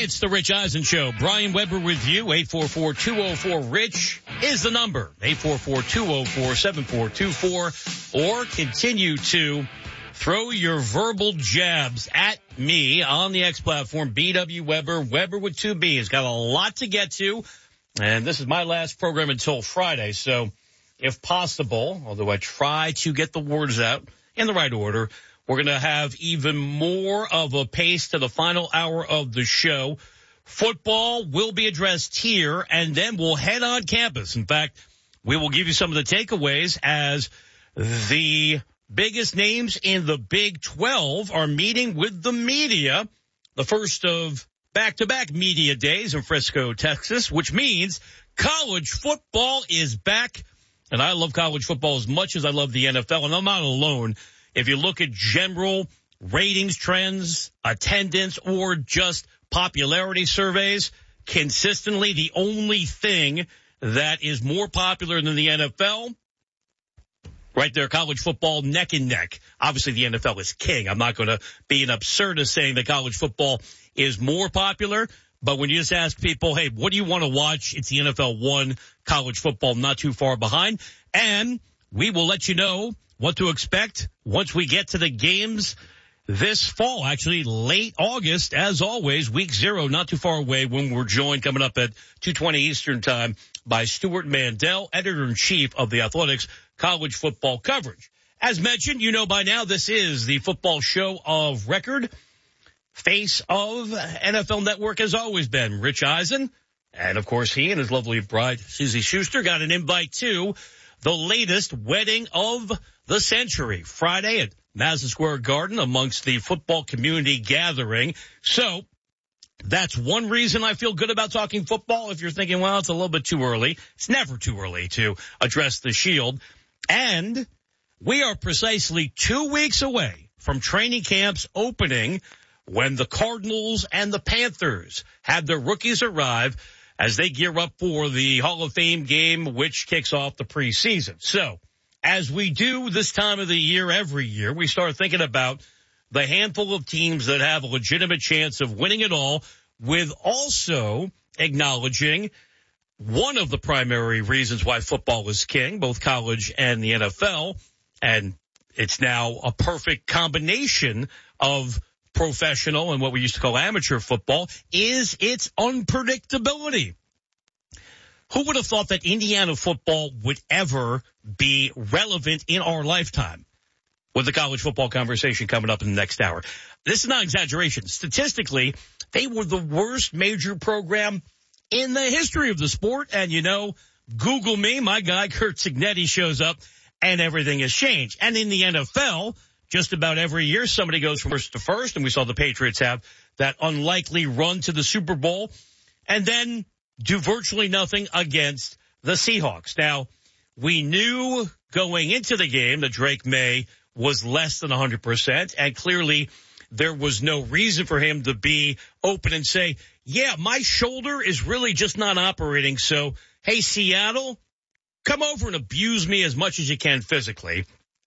It's the Rich Eisen Show. Brian Weber with you. 844-204-RICH is the number. 844-204-7424. Or continue to throw your verbal jabs at me on the X platform. BW Weber. Weber with 2 B's. Got a lot to get to. And this is my last program until Friday. So if possible, although I try to get the words out in the right order, we're going to have even more of a pace to the final hour of the show. Football will be addressed here, and then we'll head on campus. In fact, we will give you some of the takeaways as the biggest names in the Big 12 are meeting with the media, the first of back-to-back media days in Frisco, Texas, which means college football is back. And I love college football as much as I love the NFL, and I'm not alone. If you look at general ratings trends, attendance, or just popularity surveys, consistently the only thing that is more popular than the NFL, right there, college football neck and neck. Obviously, the NFL is king. I'm not going to be an absurdist saying that college football is more popular. But when you just ask people, hey, what do you want to watch? It's the NFL 1, college football not too far behind. And we will let you know what to expect once we get to the games this fall, actually late August, as always, week 0, not too far away when we're joined coming up at 2:20 Eastern time by Stuart Mandel, editor-in-chief of the Athletics college football coverage. As mentioned, you know by now this is the football show of record. Face of NFL Network has always been Rich Eisen. And, of course, he and his lovely bride, Susie Schuster, got an invite to the latest wedding of the century, Friday at Madison Square Garden amongst the football community gathering. So that's one reason I feel good about talking football. If you're thinking, well, it's a little bit too early. It's never too early to address the Shield. And we are precisely 2 weeks away from training camps opening when the Cardinals and the Panthers have their rookies arrive as they gear up for the Hall of Fame game, which kicks off the preseason. So, as we do this time of the year every year, we start thinking about the handful of teams that have a legitimate chance of winning it all, with also acknowledging one of the primary reasons why football is king, both college and the NFL, and it's now a perfect combination of professional and what we used to call amateur football, is its unpredictability. Who would have thought that Indiana football would ever be relevant in our lifetime? With the college football conversation coming up in the next hour. This is not exaggeration. Statistically, they were the worst major program in the history of the sport. And, you know, Google me, my guy Curt Cignetti shows up, and everything has changed. And in the NFL, just about every year, somebody goes from first to first, and we saw the Patriots have that unlikely run to the Super Bowl, and then do virtually nothing against the Seahawks. Now, we knew going into the game that Drake May was less than 100%, and clearly there was no reason for him to be open and say, yeah, my shoulder is really just not operating, so, hey, Seattle, come over and abuse me as much as you can physically.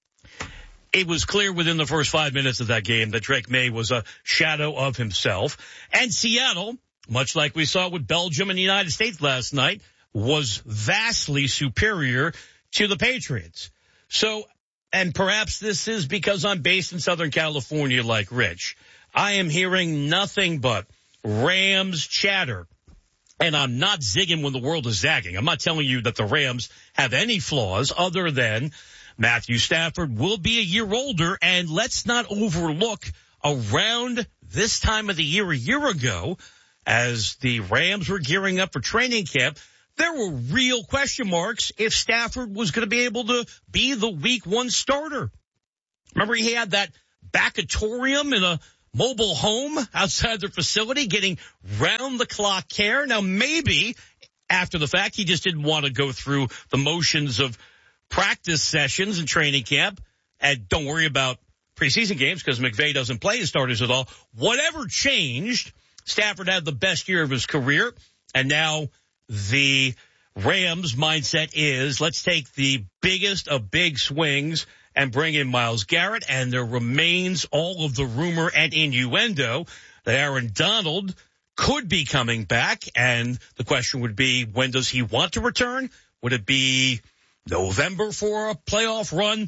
It was clear within the first 5 minutes of that game that Drake May was a shadow of himself. And Seattle, much like we saw with Belgium and the United States last night, was vastly superior to the Patriots. So, and perhaps this is because I'm based in Southern California like Rich, I am hearing nothing but Rams chatter. And I'm not zigging when the world is zagging. I'm not telling you that the Rams have any flaws other than Matthew Stafford will be a year older, and let's not overlook around this time of the year a year ago, as the Rams were gearing up for training camp, there were real question marks if Stafford was going to be able to be the week 1 starter. Remember, he had that backatorium in a mobile home outside their facility getting round-the-clock care. Now, maybe after the fact, he just didn't want to go through the motions of practice sessions and training camp, and don't worry about preseason games because McVay doesn't play his starters at all. Whatever changed, Stafford had the best year of his career, and now the Rams' mindset is let's take the biggest of big swings and bring in Myles Garrett, and there remains all of the rumor and innuendo that Aaron Donald could be coming back. And the question would be, when does he want to return? Would it be November for a playoff run?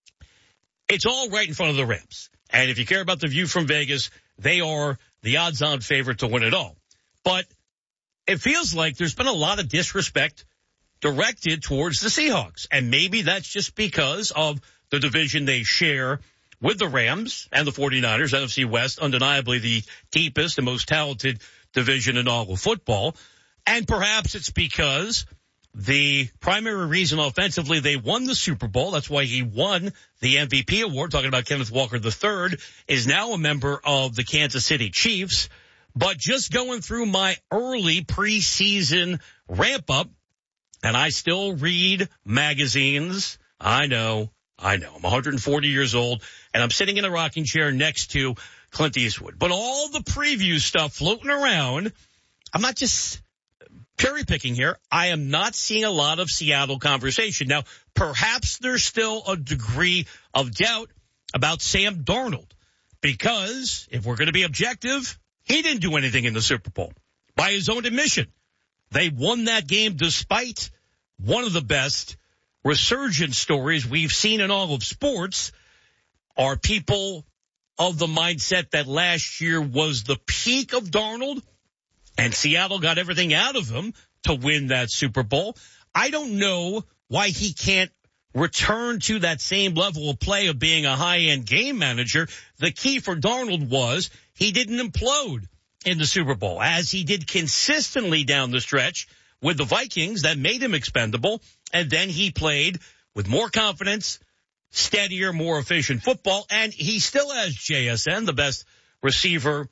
It's all right in front of the Rams. And if you care about the view from Vegas, they are the odds-on favorite to win it all. But it feels like there's been a lot of disrespect directed towards the Seahawks. And maybe that's just because of the division they share with the Rams and the 49ers, NFC West, undeniably the deepest and most talented division in all of football. And perhaps it's because the primary reason offensively they won the Super Bowl, that's why he won the MVP award, talking about Kenneth Walker III, is now a member of the Kansas City Chiefs. But just going through my early preseason ramp-up, and I still read magazines. I know. I'm 140 years old, and I'm sitting in a rocking chair next to Clint Eastwood. But all the preview stuff floating around, I'm not just cherry picking here. I am not seeing a lot of Seattle conversation. Now, perhaps there's still a degree of doubt about Sam Darnold, because if we're going to be objective, he didn't do anything in the Super Bowl. By his own admission, they won that game despite one of the best resurgence stories we've seen in all of sports. Are people of the mindset that last year was the peak of Darnold and Seattle got everything out of him to win that Super Bowl? I don't know why he can't return to that same level of play of being a high-end game manager. The key for Darnold was he didn't implode in the Super Bowl, as he did consistently down the stretch with the Vikings that made him expendable. And then he played with more confidence, steadier, more efficient football. And he still has JSN, the best receiver,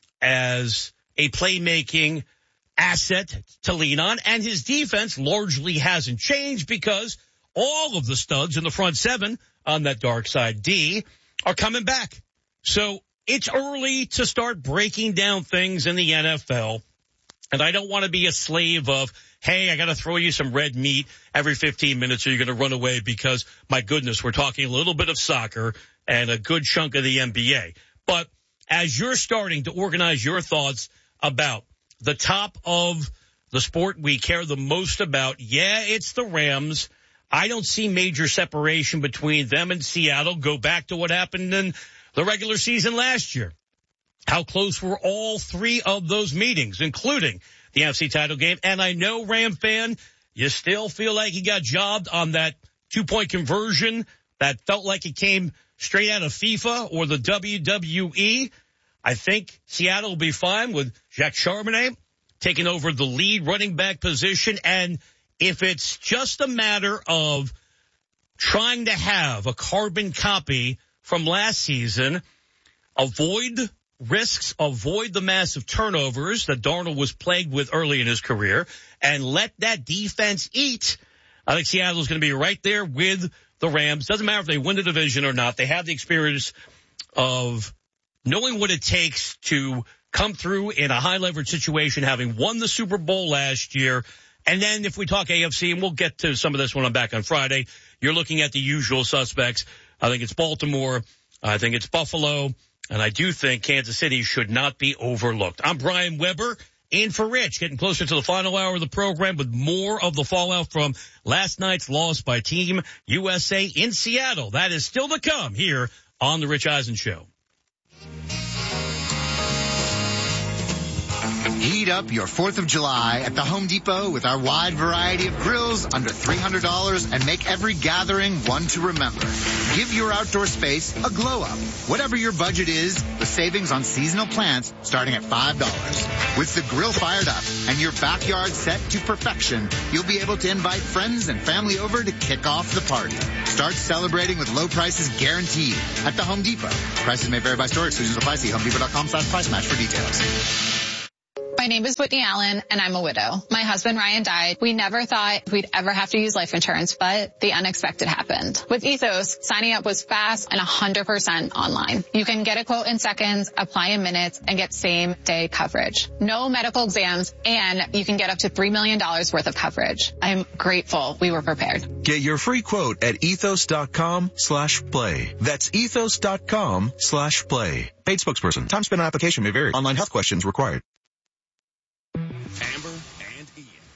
as a playmaking asset to lean on. And his defense largely hasn't changed because all of the studs in the front seven on that dark side D are coming back. So it's early to start breaking down things in the NFL. And I don't want to be a slave of, hey, I got to throw you some red meat every 15 minutes or you're going to run away because, my goodness, we're talking a little bit of soccer and a good chunk of the NBA. But as you're starting to organize your thoughts about the top of the sport we care the most about, yeah, it's the Rams. I don't see major separation between them and Seattle. Go back to what happened in the regular season last year. How close were all three of those meetings, including the NFC title game? And I know, Ram fan, you still feel like he got jobbed on that 2-point conversion that felt like it came straight out of FIFA or the WWE. I think Seattle will be fine with Jacques Charbonnet taking over the lead running back position. And if it's just a matter of trying to have a carbon copy from last season, avoid risks, avoid the massive turnovers that Darnold was plagued with early in his career, and let that defense eat, I think Seattle's going to be right there with the Rams. Doesn't matter if they win the division or not. They have the experience of knowing what it takes to come through in a high-leverage situation, having won the Super Bowl last year. And then if we talk AFC, and we'll get to some of this when I'm back on Friday, you're looking at the usual suspects. I think it's Baltimore. I think it's Buffalo. And I do think Kansas City should not be overlooked. I'm Brian Weber, in for Rich, getting closer to the final hour of the program with more of the fallout from last night's loss by Team USA in Seattle. That is still to come here on The Rich Eisen Show. Heat up your 4th of July at the Home Depot with our wide variety of grills under $300 and make every gathering one to remember. Give your outdoor space a glow up. Whatever your budget is, the savings on seasonal plants starting at $5. With the grill fired up and your backyard set to perfection, you'll be able to invite friends and family over to kick off the party. Start celebrating with low prices guaranteed at the Home Depot. Prices may vary by store. Exclusions apply. See HomeDepot.com/price match for details. My name is Whitney Allen, and I'm a widow. My husband, Ryan, died. We never thought we'd ever have to use life insurance, but the unexpected happened. With Ethos, signing up was fast and 100% online. You can get a quote in seconds, apply in minutes, and get same-day coverage. No medical exams, and you can get up to $3 million worth of coverage. I'm grateful we were prepared. Get your free quote at ethos.com/play. That's ethos.com/play. Paid spokesperson. Time spent on application may vary. Online health questions required. Amber and Ian.